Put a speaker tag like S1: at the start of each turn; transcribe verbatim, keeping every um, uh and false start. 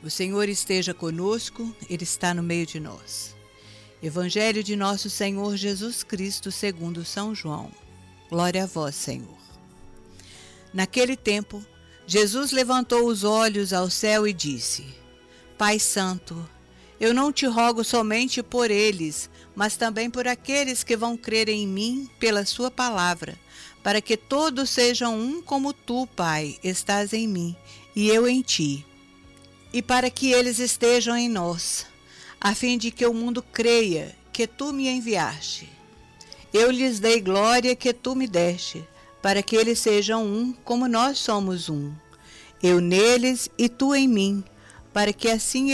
S1: O Senhor esteja conosco, Ele está no meio de nós. Evangelho de nosso Senhor Jesus Cristo segundo São João. Glória a vós, Senhor. Naquele tempo, Jesus levantou os olhos ao céu e disse: Pai Santo, eu não te rogo somente por eles, mas também por aqueles que vão crer em mim pela sua palavra, para que todos sejam um como tu, Pai, estás em mim e eu em ti. E para que eles estejam em nós, a fim de que o mundo creia que tu me enviaste. Eu lhes dei glória que tu me deste, para que eles sejam um como nós somos um. Eu neles e tu em mim, para que assim